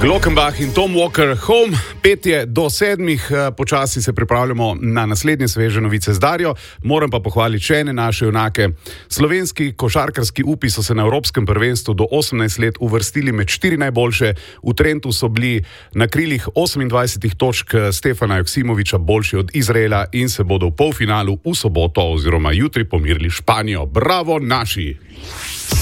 Glockenbach in Tom Walker Home, 5 do 7, počasi se pripravljamo na naslednje sveže novice z Darjo. Moram pa pohvaliti še ene naše junake. Slovenski košarkarski upi so se na Evropskem prvenstvu do 18 let uvrstili med 4 najboljše. V Trentu so bili na krilih 28 točk Stefana Joksimoviča boljši od Izraela in se bodo v polfinalu v soboto oziroma jutri pomirili Španijo. Bravo naši!